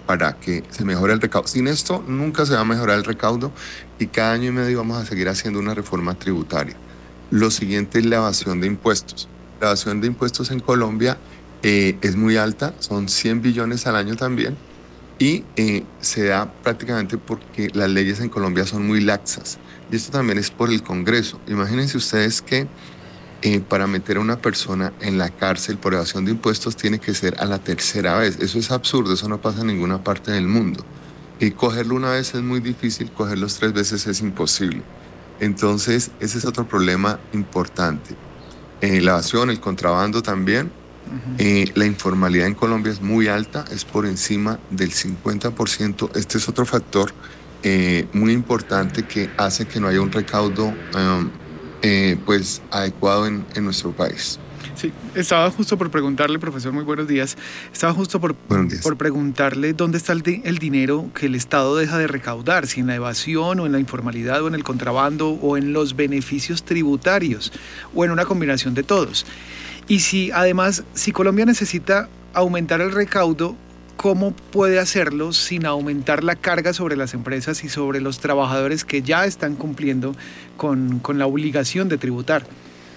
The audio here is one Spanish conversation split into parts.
para que se mejore el recaudo. Sin esto nunca se va a mejorar el recaudo y cada año y medio vamos a seguir haciendo una reforma tributaria. Lo siguiente es la evasión de impuestos. La evasión de impuestos en Colombia es muy alta, son 100 billones al año también, y se da prácticamente porque las leyes en Colombia son muy laxas. Y esto también es por el Congreso. Imagínense ustedes que para meter a una persona en la cárcel por evasión de impuestos tiene que ser a la tercera vez. Eso es absurdo, eso no pasa en ninguna parte del mundo. Y cogerlo una vez es muy difícil, cogerlos 3 veces es imposible. Entonces, ese es otro problema importante. La evasión, el contrabando también. La informalidad en Colombia es muy alta, es por encima del 50%. Este es otro factor muy importante que hace que no haya un recaudo pues adecuado en nuestro país. Sí, estaba justo por preguntarle, profesor, muy buenos días. Estaba justo Buenos días. por preguntarle dónde está el dinero que el Estado deja de recaudar, si en la evasión o en la informalidad o en el contrabando o en los beneficios tributarios o en una combinación de todos. Y si además, si Colombia necesita aumentar el recaudo, ¿cómo puede hacerlo sin aumentar la carga sobre las empresas y sobre los trabajadores que ya están cumpliendo con la obligación de tributar?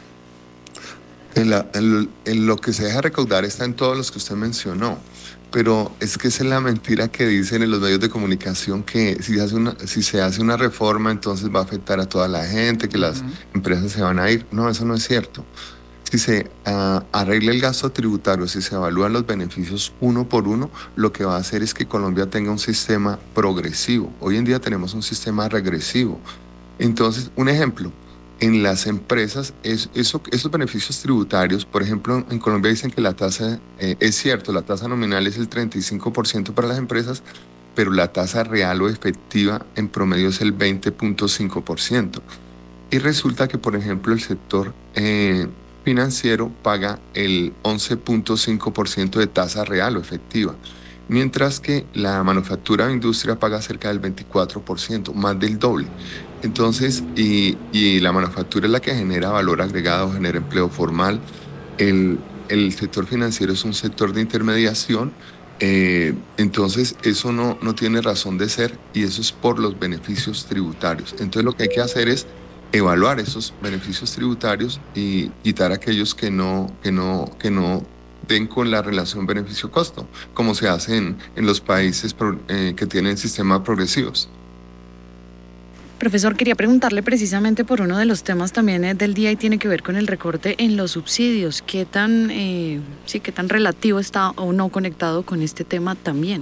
En lo que se deja recaudar está en todos los que usted mencionó, pero es que esa es la mentira que dicen en los medios de comunicación que si se hace una reforma entonces va a afectar a toda la gente, que las empresas se van a ir. No, eso no es cierto. Si se arregla el gasto tributario, si se evalúan los beneficios uno por uno, lo que va a hacer es que Colombia tenga un sistema progresivo. Hoy en día tenemos un sistema regresivo. Entonces, un ejemplo, en las empresas, esos beneficios tributarios, por ejemplo, en Colombia dicen que la tasa, es cierto, la tasa nominal es el 35% para las empresas, pero la tasa real o efectiva en promedio es el 20.5%. Y resulta que, por ejemplo, el sector financiero paga el 11.5% de tasa real o efectiva, mientras que la manufactura o industria paga cerca del 24%, más del doble. Entonces, y la manufactura es la que genera valor agregado, genera empleo formal. El sector financiero es un sector de intermediación, entonces eso no tiene razón de ser y eso es por los beneficios tributarios. Entonces lo que hay que hacer es evaluar esos beneficios tributarios y quitar aquellos que no den con la relación beneficio-costo, como se hace en los países que tienen sistemas progresivos. Profesor, quería preguntarle precisamente por uno de los temas también del día y tiene que ver con el recorte en los subsidios. Qué tan relativo está o no conectado con este tema también?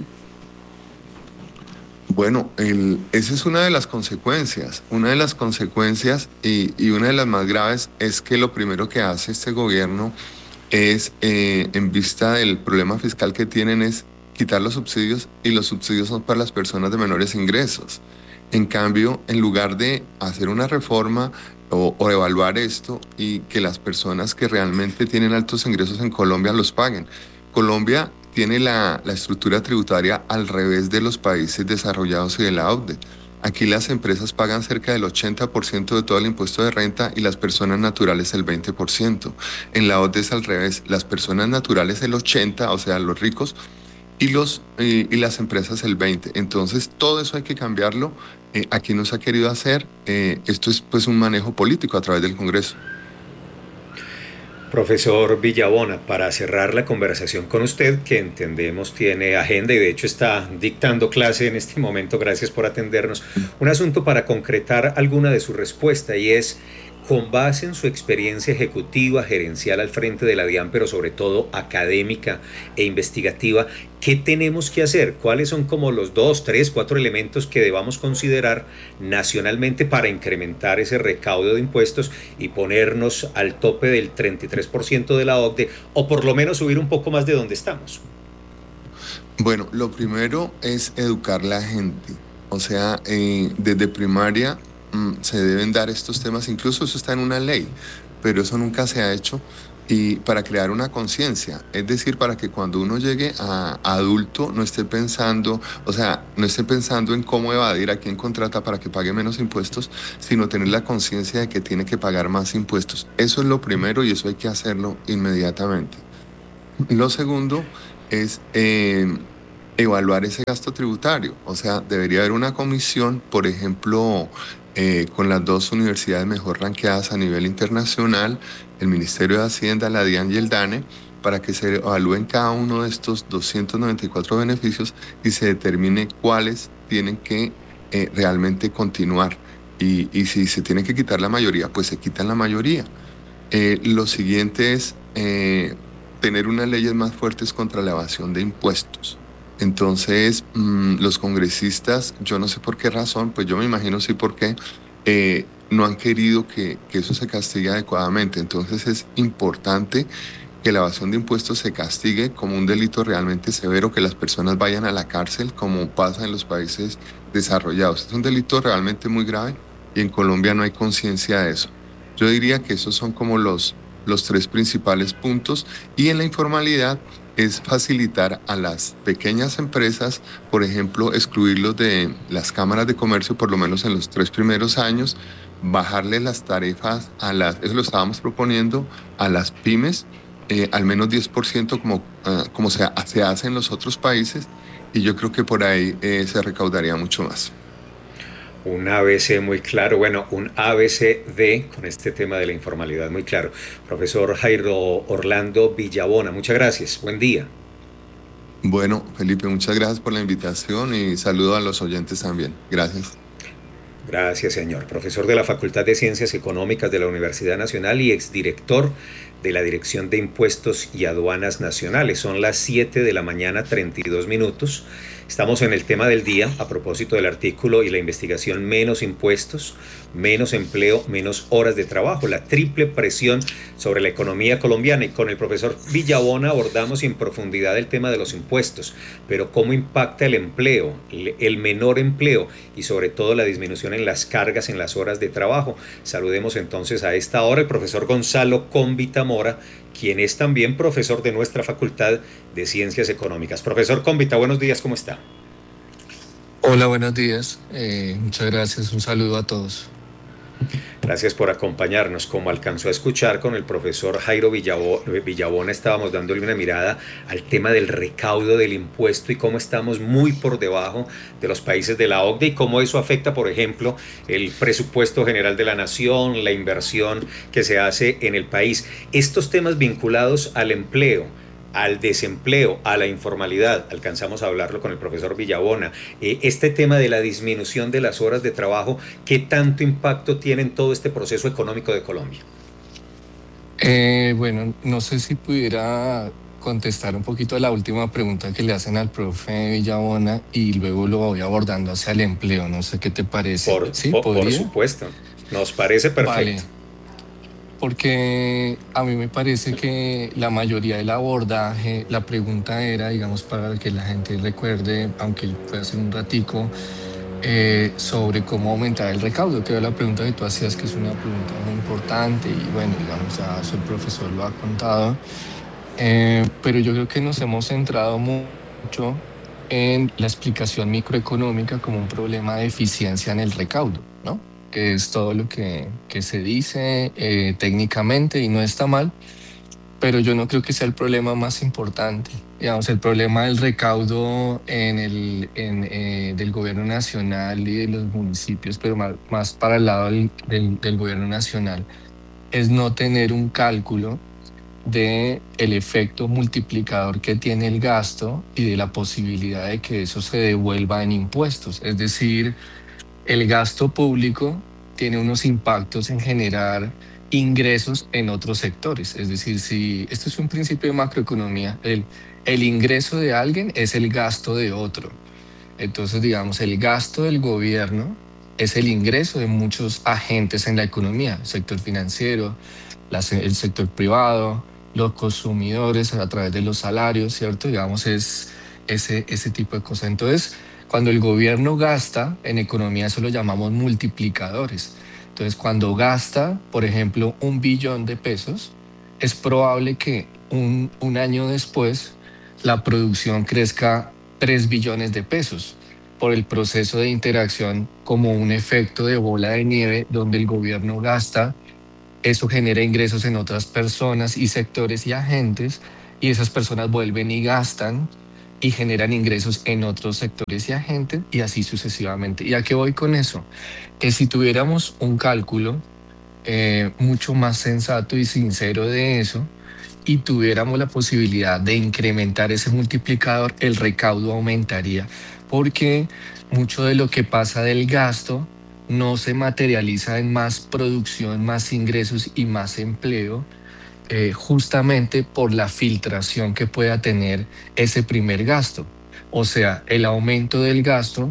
Bueno, esa es una de las consecuencias. Una de las consecuencias y una de las más graves es que lo primero que hace este gobierno es, en vista del problema fiscal que tienen, es quitar los subsidios y los subsidios son para las personas de menores ingresos. En cambio, en lugar de hacer una reforma o evaluar esto y que las personas que realmente tienen altos ingresos en Colombia los paguen. Colombia tiene la estructura tributaria al revés de los países desarrollados y de la OCDE. Aquí las empresas pagan cerca del 80% de todo el impuesto de renta y las personas naturales el 20%. En la OCDE es al revés, las personas naturales el 80%, o sea, los ricos, y las empresas el 20%. Entonces, todo eso hay que cambiarlo. Aquí no se ha querido hacer. Esto es pues un manejo político a través del Congreso. Profesor Villabona, para cerrar la conversación con usted, que entendemos tiene agenda y de hecho está dictando clase en este momento, gracias por atendernos, un asunto para concretar alguna de su respuesta y es, con base en su experiencia ejecutiva, gerencial al frente de la DIAN, pero sobre todo académica e investigativa, ¿qué tenemos que hacer? ¿Cuáles son como los 2, 3, 4 elementos que debamos considerar nacionalmente para incrementar ese recaudo de impuestos y ponernos al tope del 33% de la OCDE o por lo menos subir un poco más de donde estamos? Bueno, lo primero es educar a la gente. O sea, desde primaria se deben dar estos temas, incluso eso está en una ley, pero eso nunca se ha hecho y para crear una conciencia, es decir, para que cuando uno llegue a adulto no esté pensando, o sea, no esté pensando en cómo evadir a quién contrata para que pague menos impuestos, sino tener la conciencia de que tiene que pagar más impuestos. Eso es lo primero y eso hay que hacerlo inmediatamente. Lo segundo es evaluar ese gasto tributario. O sea, debería haber una comisión, por ejemplo, con las dos universidades mejor ranqueadas a nivel internacional, el Ministerio de Hacienda, la DIAN y el DANE, para que se evalúen cada uno de estos 294 beneficios y se determine cuáles tienen que realmente continuar. Y si se tiene que quitar la mayoría, pues se quitan la mayoría. Lo siguiente es tener unas leyes más fuertes contra la evasión de impuestos. Entonces, los congresistas, yo no sé por qué razón, pues yo me imagino sí por qué, no han querido que eso se castigue adecuadamente. Entonces es importante que la evasión de impuestos se castigue como un delito realmente severo, que las personas vayan a la cárcel como pasa en los países desarrollados. Es un delito realmente muy grave y en Colombia no hay conciencia de eso. Yo diría que esos son como los tres principales puntos y en la informalidad es facilitar a las pequeñas empresas, por ejemplo, excluirlos de las cámaras de comercio por lo menos en los 3 primeros años, bajarle las tarifas eso lo estábamos proponiendo, a las pymes, al menos 10% como se hace en los otros países y yo creo que por ahí se recaudaría mucho más. Un ABC muy claro, bueno, un ABCD con este tema de la informalidad muy claro. Profesor Jairo Orlando Villabona, muchas gracias, buen día. Bueno, Felipe, muchas gracias por la invitación y saludo a los oyentes también. Gracias. Gracias, señor. Profesor de la Facultad de Ciencias Económicas de la Universidad Nacional y exdirector de la Dirección de Impuestos y Aduanas Nacionales. Son las 7 de la mañana, 32 minutos. Estamos en el tema del día a propósito del artículo y la investigación menos impuestos, menos empleo, menos horas de trabajo, la triple presión sobre la economía colombiana. Y con el profesor Villabona abordamos en profundidad el tema de los impuestos, pero cómo impacta el empleo, el menor empleo y sobre todo la disminución en las cargas en las horas de trabajo. Saludemos entonces a esta hora el profesor Gonzalo Cómbita Mora, quien es también profesor de nuestra Facultad de Ciencias Económicas. Profesor Cómbita, buenos días, ¿cómo está? Hola, buenos días. Muchas gracias. Un saludo a todos. Gracias por acompañarnos. Como alcanzó a escuchar con el profesor Jairo Villabona, estábamos dándole una mirada al tema del recaudo del impuesto y cómo estamos muy por debajo de los países de la OCDE y cómo eso afecta, por ejemplo, el presupuesto general de la nación, la inversión que se hace en el país. Estos temas vinculados al empleo, al desempleo, a la informalidad, alcanzamos a hablarlo con el profesor Villabona, este tema de la disminución de las horas de trabajo, ¿qué tanto impacto tiene en todo este proceso económico de Colombia? Bueno, no sé si pudiera contestar un poquito a la última pregunta que le hacen al profe Villabona y luego lo voy abordando hacia el empleo. No sé qué te parece. ¿Sí? Por supuesto, nos parece perfecto. Vale. Porque a mí me parece que la mayoría del abordaje, la pregunta era, digamos, para que la gente recuerde, aunque fue hace un ratico, sobre cómo aumentar el recaudo, que era la pregunta que tú hacías, que es una pregunta muy importante y bueno, digamos, ya el profesor lo ha contado, pero yo creo que nos hemos centrado mucho en la explicación microeconómica como un problema de eficiencia en el recaudo, ¿no? Que es todo lo que se dice técnicamente y no está mal, pero yo no creo que sea el problema más importante. Digamos, el problema del recaudo del gobierno nacional y de los municipios, pero más para el lado del gobierno nacional, es no tener un cálculo de el efecto multiplicador que tiene el gasto y de la posibilidad de que eso se devuelva en impuestos. Es decir, el gasto público tiene unos impactos en generar ingresos en otros sectores. Es decir, si esto es un principio de macroeconomía, el ingreso de alguien es el gasto de otro. Entonces, digamos, el gasto del gobierno es el ingreso de muchos agentes en la economía, el sector financiero, el sector privado, los consumidores a través de los salarios, ¿cierto? Digamos, es ese tipo de cosas. Entonces, cuando el gobierno gasta, en economía eso lo llamamos multiplicadores. Entonces, cuando gasta, por ejemplo, 1 billón de pesos, es probable que un año después la producción crezca 3 billones de pesos por el proceso de interacción como un efecto de bola de nieve donde el gobierno gasta, eso genera ingresos en otras personas y sectores y agentes y esas personas vuelven y gastan y generan ingresos en otros sectores y agentes y así sucesivamente. ¿Y a qué voy con eso? Que si tuviéramos un cálculo mucho más sensato y sincero de eso y tuviéramos la posibilidad de incrementar ese multiplicador, el recaudo aumentaría, porque mucho de lo que pasa del gasto no se materializa en más producción, más ingresos y más empleo, justamente por la filtración que pueda tener ese primer gasto. O sea, el aumento del gasto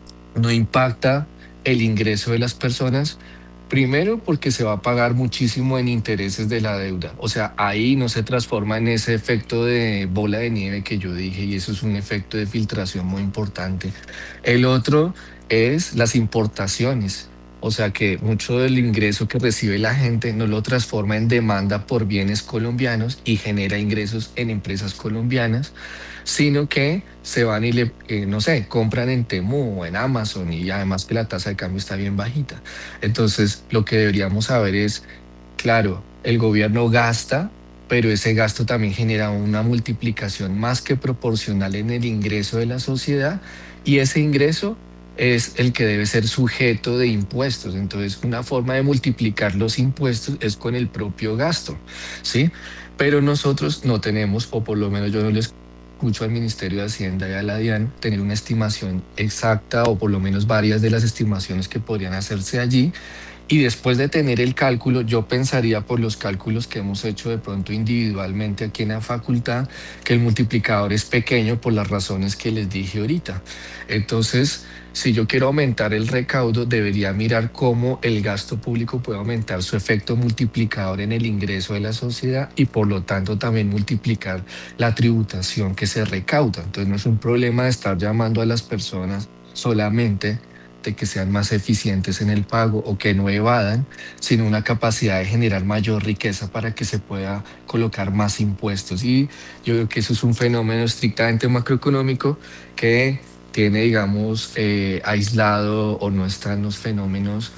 no impacta el ingreso de las personas. Primero, porque se va a pagar muchísimo en intereses de la deuda. O sea, ahí no se transforma en ese efecto de bola de nieve que yo dije, y eso es un efecto de filtración muy importante. El otro es las importaciones. O sea, que mucho del ingreso que recibe la gente no lo transforma en demanda por bienes colombianos y genera ingresos en empresas colombianas, sino que se van y no sé, compran en Temu o en Amazon, y además que la tasa de cambio está bien bajita. Entonces, lo que deberíamos saber es, claro, el gobierno gasta, pero ese gasto también genera una multiplicación más que proporcional en el ingreso de la sociedad, y ese ingreso es el que debe ser sujeto de impuestos. Entonces, una forma de multiplicar los impuestos es con el propio gasto, ¿sí? Pero nosotros no tenemos, o por lo menos yo no les escucho al Ministerio de Hacienda y a la DIAN tener una estimación exacta, o por lo menos varias de las estimaciones que podrían hacerse allí. Y después de tener el cálculo, yo pensaría, por los cálculos que hemos hecho de pronto individualmente aquí en la facultad, que el multiplicador es pequeño por las razones que les dije ahorita. Entonces, si yo quiero aumentar el recaudo, debería mirar cómo el gasto público puede aumentar su efecto multiplicador en el ingreso de la sociedad, y por lo tanto también multiplicar la tributación que se recauda. Entonces, no es un problema de estar llamando a las personas solamente de que sean más eficientes en el pago o que no evadan, sino una capacidad de generar mayor riqueza para que se pueda colocar más impuestos. Y yo creo que eso es un fenómeno estrictamente macroeconómico que tiene, digamos, aislado, o no están los fenómenos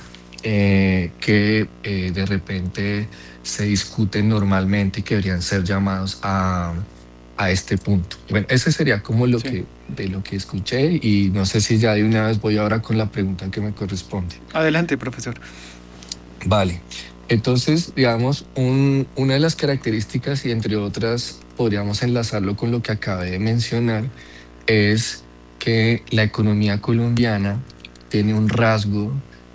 que de repente se discuten normalmente y que deberían ser llamados a este punto. Bueno, ese sería como lo Sí. de lo que escuché, y no sé si ya de una vez voy ahora con la pregunta que me corresponde. Adelante, profesor. Vale, entonces, digamos, una de las características, y entre otras podríamos enlazarlo con lo que acabé de mencionar, es que la economía colombiana tiene un rasgo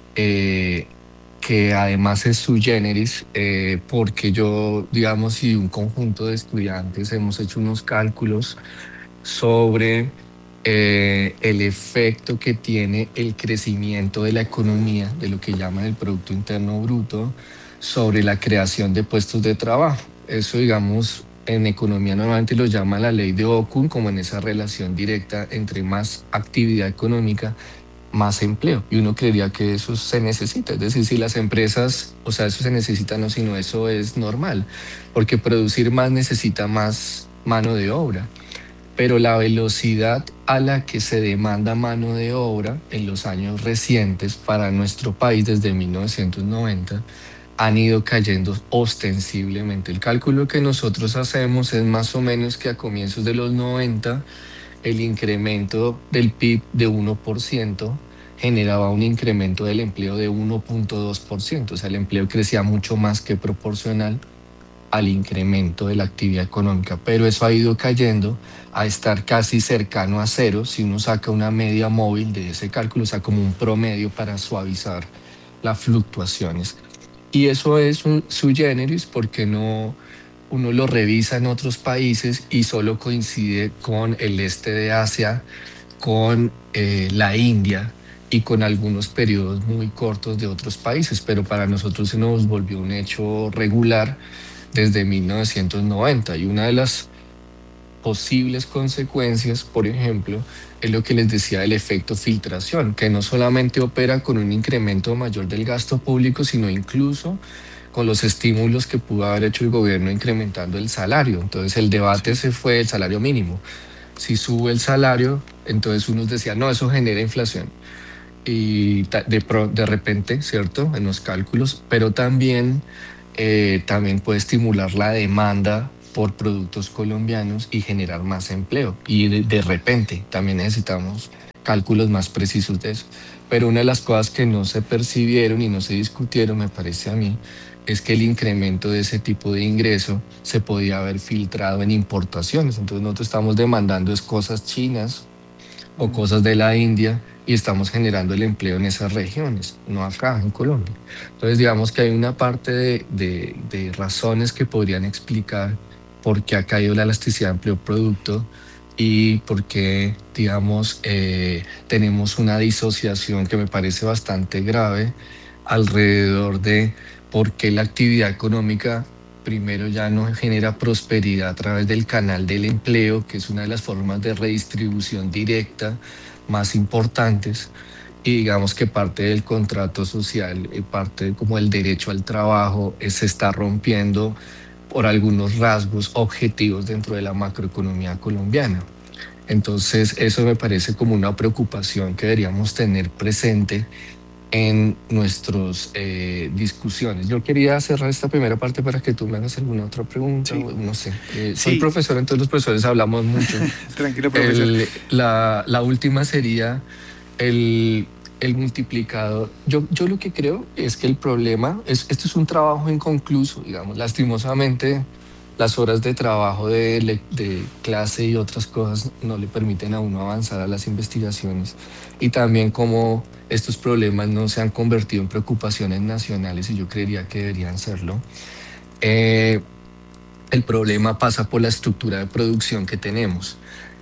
que además es sui generis, porque yo, digamos, y un conjunto de estudiantes hemos hecho unos cálculos sobre el efecto que tiene el crecimiento de la economía, de lo que llaman el Producto Interno Bruto, sobre la creación de puestos de trabajo. Eso, digamos, en economía normalmente lo llama la ley de Ockham, como en esa relación directa entre más actividad económica, más empleo. Y uno creería que eso se necesita. Es decir, si las empresas, o sea, eso se necesita, no, sino eso es normal, porque producir más necesita más mano de obra. Pero la velocidad a la que se demanda mano de obra en los años recientes para nuestro país, desde 1990, han ido cayendo ostensiblemente. El cálculo que nosotros hacemos es más o menos que a comienzos de los 90 el incremento del PIB de 1% generaba un incremento del empleo de 1,2%. O sea, el empleo crecía mucho más que proporcional al incremento de la actividad económica, pero eso ha ido cayendo a estar casi cercano a cero si uno saca una media móvil de ese cálculo, o sea, como un promedio para suavizar las fluctuaciones. Y eso es un sui generis porque no, uno lo revisa en otros países y solo coincide con el este de Asia, con la India y con algunos periodos muy cortos de otros países, pero para nosotros se nos volvió un hecho regular desde 1990. Y una de las posibles consecuencias, por ejemplo, es lo que les decía del efecto filtración, que no solamente opera con un incremento mayor del gasto público, sino incluso con los estímulos que pudo haber hecho el gobierno incrementando el salario. Entonces el debate se fue el salario mínimo. Si sube el salario, entonces unos decían, no, eso genera inflación. Y de repente, ¿cierto? En los cálculos, pero también puede estimular la demanda por productos colombianos y generar más empleo. Y de repente también necesitamos cálculos más precisos de eso. Pero una de las cosas que no se percibieron y no se discutieron, me parece a mí, es que el incremento de ese tipo de ingreso se podía haber filtrado en importaciones. Entonces nosotros estamos demandando es cosas chinas o cosas de la India y estamos generando el empleo en esas regiones, no acá en Colombia. Entonces digamos que hay una parte de razones que podrían explicar por qué ha caído la elasticidad de empleo-producto y por qué, digamos, tenemos una disociación que me parece bastante grave alrededor de por qué la actividad económica primero ya no genera prosperidad a través del canal del empleo, que es una de las formas de redistribución directa más importantes, y digamos que parte del contrato social, parte como el derecho al trabajo, se está rompiendo por algunos rasgos objetivos dentro de la macroeconomía colombiana. Entonces, eso me parece como una preocupación que deberíamos tener presente en nuestras discusiones. Yo quería cerrar esta primera parte para que tú me hagas alguna otra pregunta, Sí. no sé. Soy Sí, profesor, entonces los profesores hablamos mucho. tranquilo, profesor. La última sería el, el multiplicador. Yo lo que creo es que el problema es, esto es un trabajo inconcluso, digamos, lastimosamente. Las horas de trabajo de clase y otras cosas no le permiten a uno avanzar a las investigaciones. Y también como estos problemas no se han convertido en preocupaciones nacionales, y yo creería que deberían serlo, eh, el problema pasa por la estructura de producción que tenemos.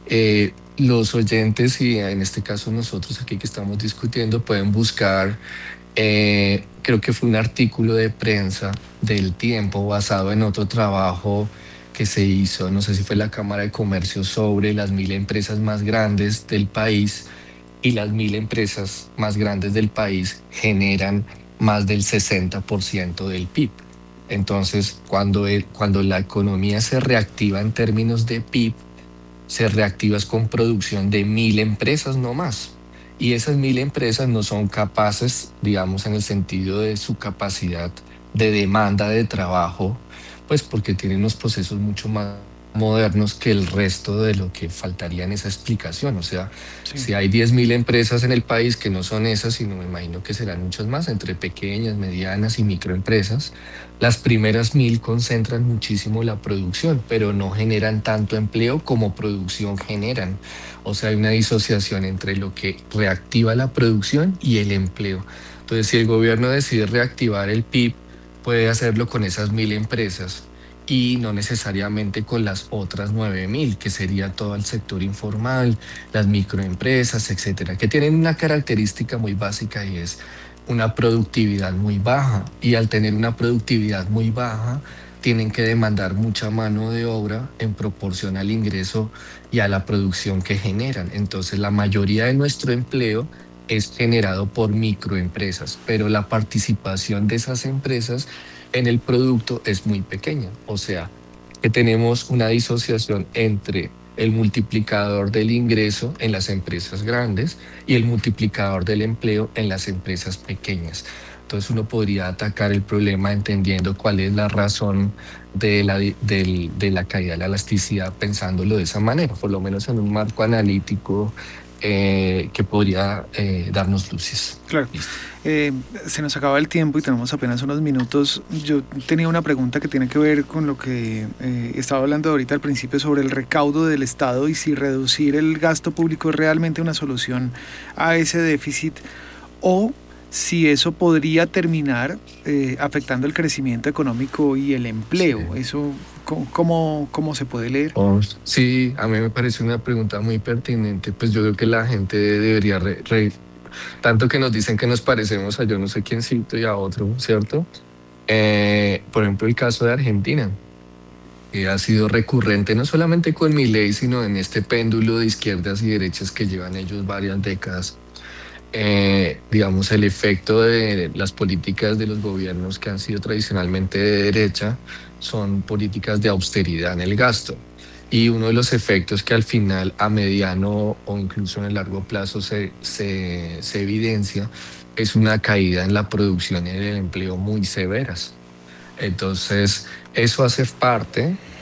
Los oyentes y en este caso nosotros aquí que estamos discutiendo pueden buscar, creo que fue un artículo de prensa del Tiempo basado en otro trabajo que se hizo, no sé si fue la Cámara de Comercio, sobre las 1.000 empresas más grandes del país, y las 1.000 empresas más grandes del país generan más del 60% del PIB. Entonces, cuando la economía se reactiva en términos de PIB, se reactiva con producción de 1.000 empresas no más. Y esas 1.000 empresas no son capaces, digamos, en el sentido de su capacidad de demanda de trabajo, pues porque tienen unos procesos mucho más modernos que el resto de lo que faltaría en esa explicación. O sea, Sí. si hay 10.000 empresas en el país que no son esas, sino me imagino que serán muchas más, entre pequeñas, medianas y microempresas, las primeras 1.000 concentran muchísimo la producción, pero no generan tanto empleo como producción generan. O sea, hay una disociación entre lo que reactiva la producción y el empleo. Entonces, si el gobierno decide reactivar el PIB, puede hacerlo con esas 1.000 empresas y no necesariamente con las otras 9.000, que sería todo el sector informal, las microempresas, etcétera, que tienen una característica muy básica y es una productividad muy baja. Y al tener una productividad muy baja, tienen que demandar mucha mano de obra en proporción al ingreso y a la producción que generan. Entonces, la mayoría de nuestro empleo es generado por microempresas, pero la participación de esas empresas en el producto es muy pequeña. O sea, que tenemos una disociación entre el multiplicador del ingreso en las empresas grandes y el multiplicador del empleo en las empresas pequeñas. Entonces uno podría atacar el problema entendiendo cuál es la razón de la caída de la elasticidad, pensándolo de esa manera, por lo menos en un marco analítico que podría darnos luces. Claro. Listo. Se nos acaba el tiempo y tenemos apenas unos minutos. Yo tenía una pregunta que tiene que ver con lo que estaba hablando ahorita al principio sobre el recaudo del Estado y si reducir el gasto público es realmente una solución a ese déficit o si eso podría terminar afectando el crecimiento económico y el empleo. Sí. Eso, ¿cómo se puede leer? Oh, sí, a mí me parece una pregunta muy pertinente. Pues yo creo que la gente debería, tanto que nos dicen que nos parecemos a yo no sé quiéncito y a otro, ¿cierto? Por ejemplo, el caso de Argentina, que ha sido recurrente no solamente con Milei, sino en este péndulo de izquierdas y derechas que llevan ellos varias décadas. Digamos, el efecto de las políticas de los gobiernos que han sido tradicionalmente de derecha son políticas de austeridad en el gasto. Y uno de los efectos que al final, a mediano o incluso en el largo plazo se evidencia es una caída en la producción y en el empleo muy severas. Entonces, eso hace parte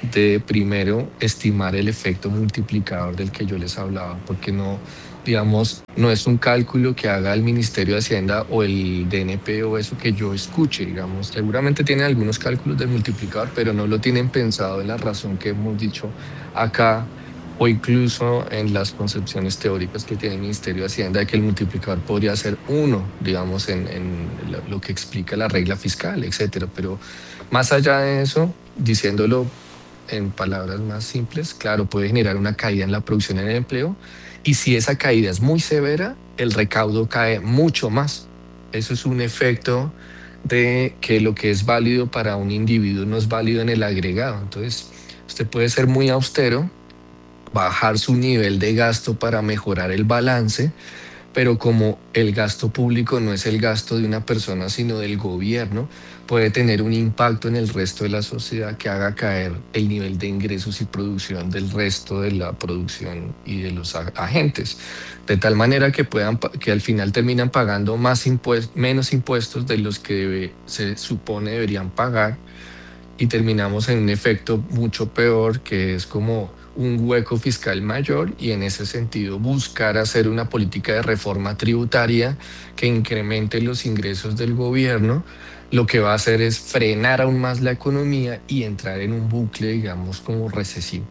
de primero estimar el efecto multiplicador del que yo les hablaba, porque no, digamos, no es un cálculo que haga el Ministerio de Hacienda o el DNP o eso que yo escuche, digamos. Seguramente tienen algunos cálculos de multiplicador, pero no lo tienen pensado en la razón que hemos dicho acá o incluso en las concepciones teóricas que tiene el Ministerio de Hacienda de que el multiplicador podría ser uno, digamos, en lo que explica la regla fiscal, etcétera. Pero más allá de eso, diciéndolo en palabras más simples, claro, puede generar una caída en la producción y en el empleo, y si esa caída es muy severa, el recaudo cae mucho más. Eso es un efecto de que lo que es válido para un individuo no es válido en el agregado. Entonces, usted puede ser muy austero, bajar su nivel de gasto para mejorar el balance, pero como el gasto público no es el gasto de una persona, sino del gobierno, puede tener un impacto en el resto de la sociedad que haga caer el nivel de ingresos y producción del resto de la producción y de los agentes, de tal manera que que al final terminan pagando menos impuestos de los que se supone deberían pagar, y terminamos en un efecto mucho peor, que es como un hueco fiscal mayor, y en ese sentido buscar hacer una política de reforma tributaria que incremente los ingresos del gobierno, lo que va a hacer es frenar aún más la economía y entrar en un bucle, digamos, como recesivo.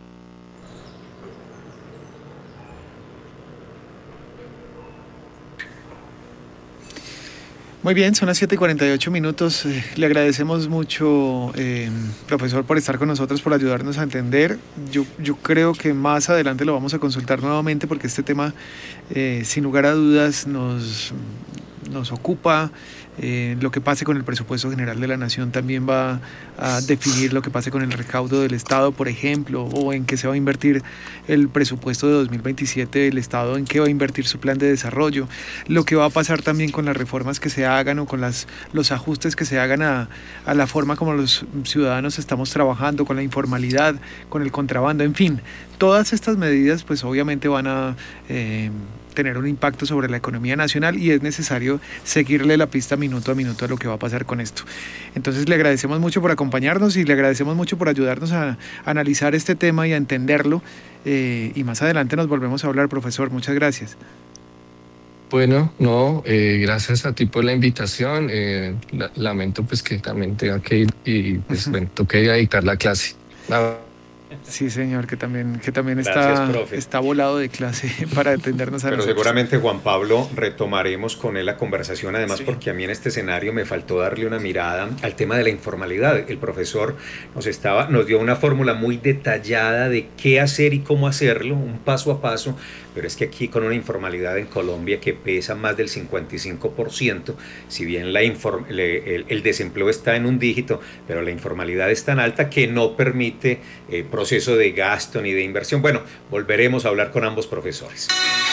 Muy bien, son las 7:48. Le agradecemos mucho, profesor, por estar con nosotros, por ayudarnos a entender. Yo creo que más adelante lo vamos a consultar nuevamente porque este tema, sin lugar a dudas, nos ocupa. Lo que pase con el presupuesto general de la nación también va a definir lo que pase con el recaudo del Estado, por ejemplo, o en qué se va a invertir el presupuesto de 2027 del Estado, en qué va a invertir su plan de desarrollo, lo que va a pasar también con las reformas que se hagan o con los ajustes que se hagan a la forma como los ciudadanos estamos trabajando, con la informalidad, con el contrabando, en fin, todas estas medidas pues obviamente van a tener un impacto sobre la economía nacional y es necesario seguirle la pista minuto a minuto a lo que va a pasar con esto. Entonces le agradecemos mucho por acompañarnos y le agradecemos mucho por ayudarnos a analizar este tema y a entenderlo, y más adelante nos volvemos a hablar, profesor. Muchas gracias. Bueno, no, gracias a ti por la invitación. Lamento pues que también tenga que ir y pues bueno, toque ir a dictar la clase. Sí, señor, que también Gracias, está volado de clase para atendernos a Pero nosotros. seguramente, Juan Pablo, retomaremos con él la conversación, además, sí, porque a mí en este escenario me faltó darle una mirada al tema de la informalidad. El profesor nos dio una fórmula muy detallada de qué hacer y cómo hacerlo, un paso a paso, pero es que aquí con una informalidad en Colombia que pesa más del 55%, si bien el desempleo está en un dígito, pero la informalidad es tan alta que no permite proceso de gasto ni de inversión. Bueno, volveremos a hablar con ambos profesores.